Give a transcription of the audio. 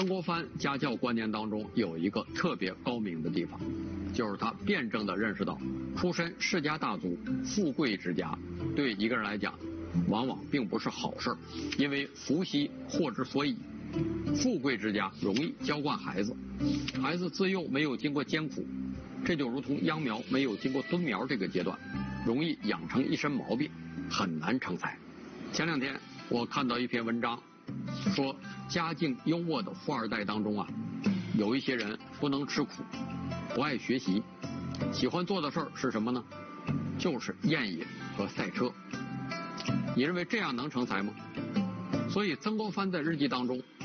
曾国藩家教观念当中有一个特别高明的地方，就是他辩证地认识到，出身世家大族、富贵之家，对一个人来讲，往往并不是好事，因为福兮祸之所倚。富贵之家容易娇惯孩子，孩子自幼没有经过艰苦，这就如同秧苗没有经过蹲苗这个阶段，容易养成一身毛病，很难成才。前两天我看到一篇文章，说家境优渥的富二代当中啊，有一些人不能吃苦，不爱学习，喜欢做的事儿是什么呢？就是宴饮和赛车。你认为这样能成才吗？所以曾国藩在日记当中